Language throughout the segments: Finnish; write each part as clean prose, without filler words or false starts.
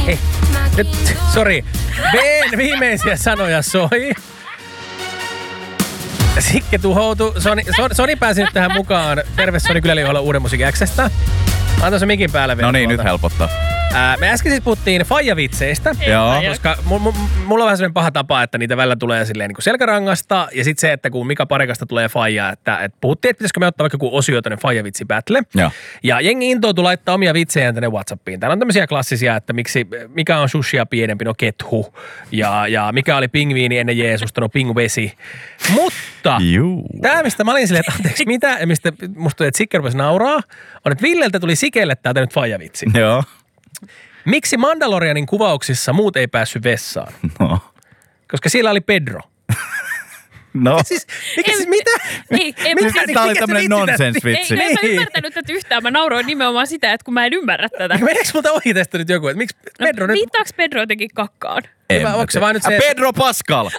Nyt, sori. B:n viimeisiä sanoja soi. Sikke tuhoutui. Soni pääsi nyt tähän mukaan. Terve Soni Kyläliholla Uuden Musiikin X:stä. Antaa se mikin päälle vielä. No niin, nyt helpottaa. Me äsken siis puhuttiin faijavitseistä, koska mulla on vähän sellainen paha tapa, että niitä välillä tulee silleen niin kuin selkärangasta. Ja sitten se, että kun Mika Parikasta tulee faija, että puhuttiin, että pitäisikö me ottaa vaikka joku osio tänne faijavitsi-battle. Ja jengi intoutui laittaa omia vitsejään tänne WhatsAppiin. Täällä on tämmöisiä klassisia, että mikä on sushia pienempi, no kethu. Ja mikä oli pingviini ennen Jeesusta, no pingvesi. Mutta tämä, mistä mä olin silleen, että anteeksi mitä, ja mistä musta tuli, että Sikke rupesi nauraa, on, että Villeltä tuli Sikelle täältä nyt faijavitsi. Joo. Miksi Mandalorianin kuvauksissa muut ei päässyt vessaan? No. Koska siellä oli Pedro. No. Siis mitä? Tämä oli tämmönen nonsense-vitsi. Ei, mä ymmärtänyt tätä yhtään. Mä nauroin nimenomaan sitä, että kun mä en ymmärrä tätä. Meneekö multa ohi tästä nyt joku? Että miksi Pedro nyt... Viittaaks Pedro jotenkin kakkaan? Onko se vaan nyt se... Pedro Pascal!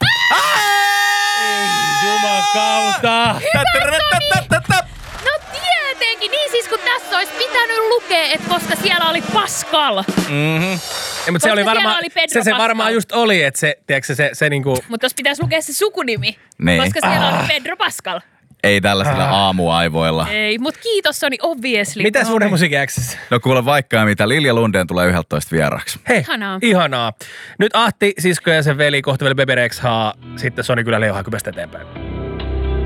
Ei, jumakauta! No tietenkin, niin siis kun tässä olisi pitänyt lukea, että koska siellä oli Pascal. Mutta se oli varmaan, se varmaan just oli, että se, tiedätkö se niinku... Mutta jos pitäisi lukea se sukunimi, niin. koska siellä oli Pedro Pascal. Ei tällaisilla aamuaivoilla. Ei, mutta kiitos Soni, obviously. Mitä Uuden Musiikin X:ssä? No kuule vaikka mitä, Lilja Lundeen tulee 11 vieraksi. Hei, ihanaa. Nyt Ahti, sisko ja sen veli, kohta vielä Bebe Rex sitten Soni Kyläliholla hypästä eteenpäin.